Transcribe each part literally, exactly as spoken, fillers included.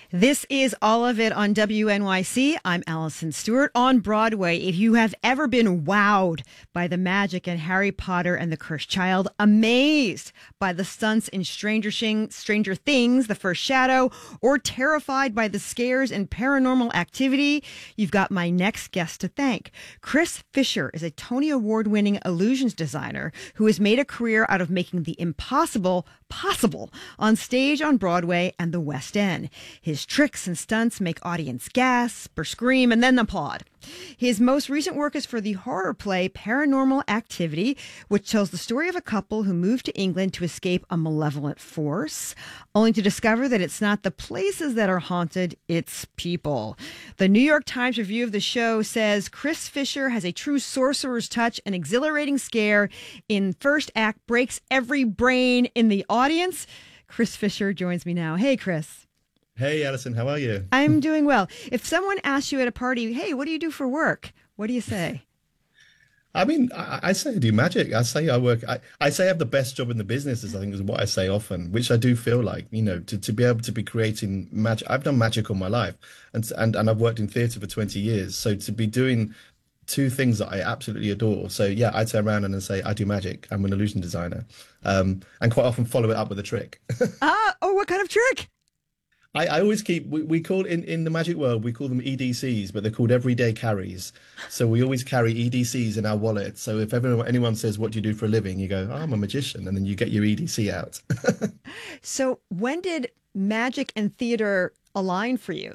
This is All of It on W N Y C. I'm Allison Stewart. On Broadway, if you have ever been wowed by the magic in Harry Potter and the Cursed Child, amazed by the stunts in Stranger, Shing, Stranger Things, The First Shadow, or terrified by the scares in Paranormal Activity, you've got my next guest to thank. Chris Fisher is a Tony Award-winning illusions designer who has made a career out of making the impossible possible on stage on Broadway and the West End. His tricks and stunts make audience gasp or scream and then applaud. His most recent work is for the horror play Paranormal Activity, which tells the story of a couple who moved to England to escape a malevolent force, only to discover that it's not the places that are haunted, it's people. The New York Times review of the show says Chris Fisher has a true sorcerer's touch. An exhilarating scare in first act breaks every brain in the audience. Chris Fisher joins me now. Hey, Chris. Hey, Allison, how are you? I'm doing well. If someone asks you at a party, hey, what do you do for work? What do you say? I mean, I, I say I do magic. I say I work. I, I say I have the best job in the business, is I think is what I say often, which I do feel like, you know, to, to be able to be creating magic. I've done magic all my life, and and and I've worked in theatre for twenty years. So to be doing two things that I absolutely adore. So yeah, I turn around and I say I do magic. I'm an illusion designer, um, and quite often follow it up with a trick. Ah, oh, what kind of trick? I, I always keep, we, we call in, in the magic world, we call them E D Cs, but they're called everyday carries. So we always carry E D Cs in our wallet. So if everyone, anyone says, what do you do for a living? You go, oh, I'm a magician. And then you get your E D C out. So when did magic and theater align for you?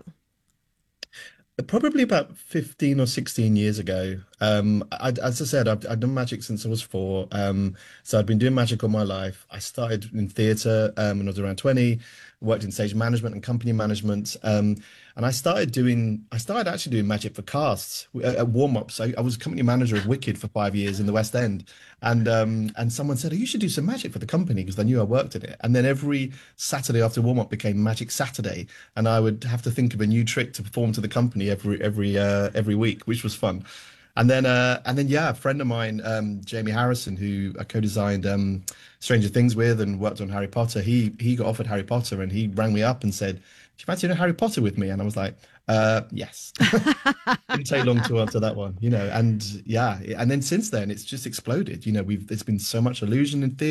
Probably about fifteen or sixteen years ago. Um, I, as I said, I've, I've done magic since I was four. Um, so I've been doing magic all my life. I started in theatre um, when I was around twenty, worked in stage management and company management. Um, and I started doing, I started actually doing magic for casts at, at warm-ups. I, I was company manager of Wicked for five years in the West End. And um, and someone said, oh, you should do some magic for the company, because they knew I worked in it. And then every Saturday after warm-up became Magic Saturday. And I would have to think of a new trick to perform to the company every every uh, every week, which was fun. And then, uh, and then, yeah, a friend of mine, um, Jamie Harrison, who I co-designed um, Stranger Things with and worked on Harry Potter, he he got offered Harry Potter, and he rang me up and said, "Do you fancy doing Harry Potter with me?" And I was like, uh, "Yes." Didn't take long to answer that one, you know. And yeah, and then since then, it's just exploded. You know, we've there's been so much illusion in theatre.